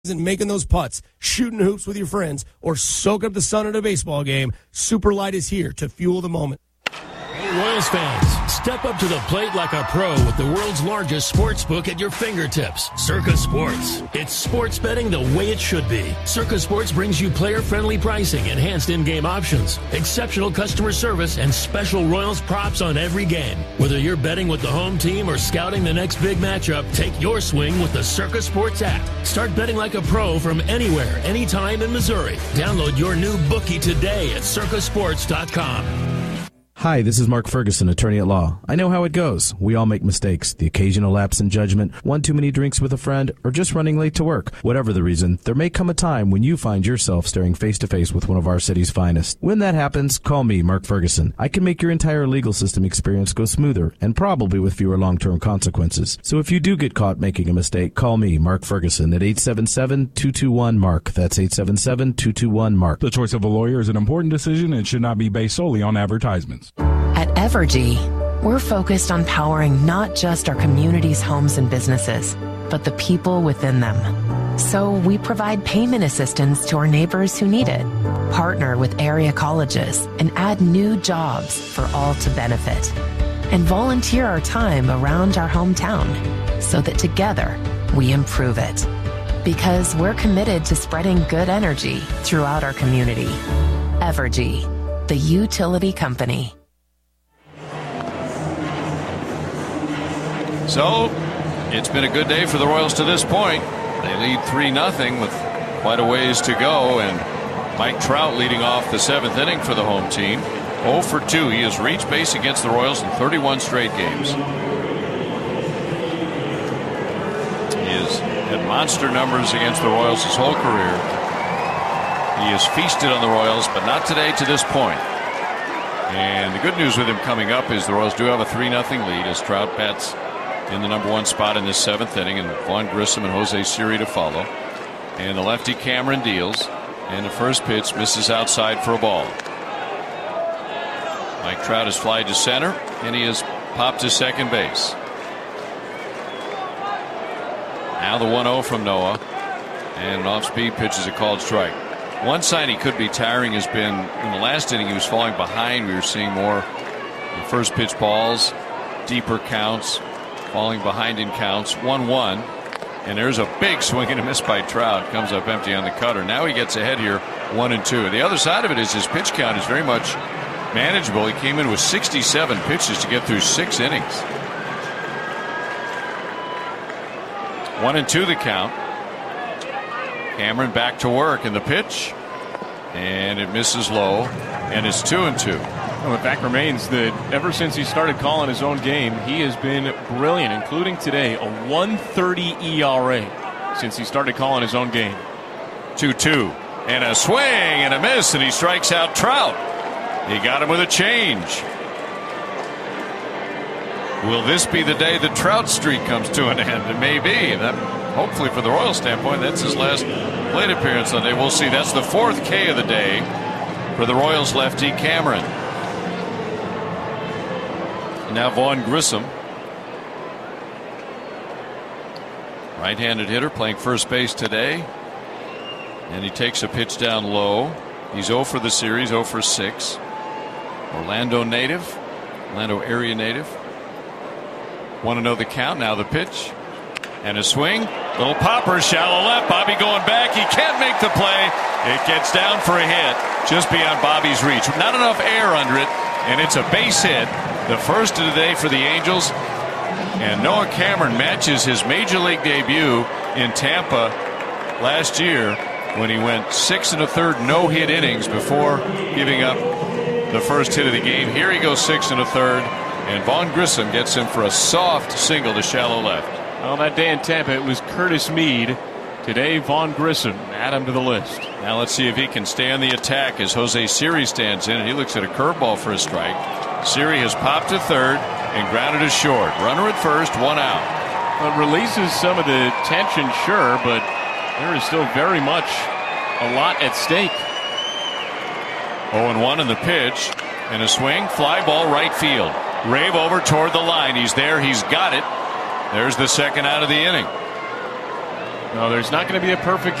and making those putts, shooting hoops with your friends, or soak up the sun at a baseball game, Superlight is here to fuel the moment. Hey, Royals fans, step up to the plate like a pro with the world's largest sports book at your fingertips, Circa Sports. It's sports betting the way it should be. Circa Sports brings you player-friendly pricing, enhanced in-game options, exceptional customer service, and special Royals props on every game. Whether you're betting with the home team or scouting the next big matchup, take your swing with the Circa Sports app. Start betting like a pro from anywhere, anytime in Missouri. Download your new bookie today at circasports.com. Hi, this is Mark Ferguson, attorney at law. I know how it goes. We all make mistakes. The occasional lapse in judgment, one too many drinks with a friend, or just running late to work. Whatever the reason, there may come a time when you find yourself staring face to face with one of our city's finest. When that happens, call me, Mark Ferguson. I can make your entire legal system experience go smoother, and probably with fewer long-term consequences. So if you do get caught making a mistake, call me, Mark Ferguson, at 877-221-MARK. That's 877-221-MARK. The choice of a lawyer is an important decision and should not be based solely on advertisements. At Evergy, we're focused on powering not just our community's homes and businesses, but the people within them. So we provide payment assistance to our neighbors who need it, partner with area colleges, and add new jobs for all to benefit, and volunteer our time around our hometown so that together we improve it. Because we're committed to spreading good energy throughout our community. Evergy, the utility company. So, it's been a good day for the Royals to this point. They lead 3-0 with quite a ways to go, and Mike Trout leading off the 7th inning for the home team. 0 for 2. He has reached base against the Royals in 31 straight games. He has had monster numbers against the Royals his whole career. He has feasted on the Royals, but not today to this point. And the good news with him coming up is the Royals do have a 3-0 lead as Trout bats in the #1 spot in this 7th inning, and Vaughn Grissom and Jose Siri to follow. And the lefty Cameron deals, and the first pitch misses outside for a ball. Mike Trout has flied to center, and he has popped to second base. Now the 1-0 from Noah, and an off-speed pitch is a called strike. One sign he could be tiring has been in the last inning he was falling behind. We were seeing more first pitch balls, deeper counts, falling behind in counts. 1-1, and there's a big swing and a miss by Trout. Comes up empty on the cutter. Now he gets ahead here, 1-2. The other side of it is his pitch count is very much manageable. He came in with 67 pitches to get through 6 innings. 1-2 the count. Cameron back to work, and the pitch, and it misses low, and it's 2-2. Well, the fact remains that ever since he started calling his own game, he has been brilliant, including today, a 1.30 ERA since he started calling his own game. 2-2, and a swing and a miss, and he strikes out Trout. He got him with a change. Will this be the day the Trout streak comes to an end? It may be. That, hopefully for the Royals standpoint, that's his last plate appearance on the day. We'll see. That's the 4th K of the day for the Royals lefty Cameron. Now Vaughn Grissom, right-handed hitter, playing first base today, and he takes a pitch down low. He's 0 for the series, 0 for 6. Orlando area native. Want to know the count? Now the pitch and a swing, little popper, shallow left. Bobby going back. He can't make the play. It gets down for a hit just beyond Bobby's reach. Not enough air under it, and it's a base hit. The first of the day for the Angels, and Noah Cameron matches his major league debut in Tampa last year when he went 6 1/3 no-hit innings before giving up the first hit of the game. Here he goes 6 1/3, and Vaughn Grissom gets him for a soft single to shallow left. Well, that day in Tampa it was Curtis Mead. Today Vaughn Grissom, add him to the list. Now let's see if he can stay on the attack as Jose Siri stands in, and he looks at a curveball for a strike. Siri has popped to third and grounded to short. Runner at first, 1 out. Well, it releases some of the tension, sure, but there is still very much a lot at stake. 0-1 in the pitch, and a swing, fly ball right field. Rave over toward the line. He's there. He's got it. There's the second out of the inning. No, there's not going to be a perfect